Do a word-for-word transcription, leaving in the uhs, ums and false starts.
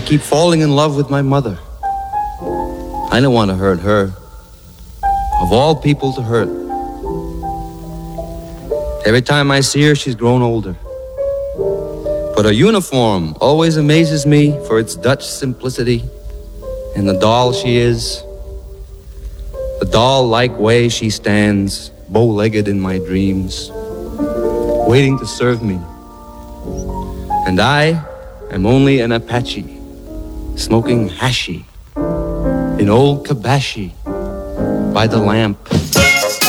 keep falling in love with my mother. I don't want to hurt her. Of all people to hurt. Every time I see her, she's grown older. But her uniform always amazes me for its Dutch simplicity and the doll she is. The doll-like way she stands, bow-legged in my dreams, waiting to serve me. And I am only an Apache, smoking hashi in old Kabashi by the lamp.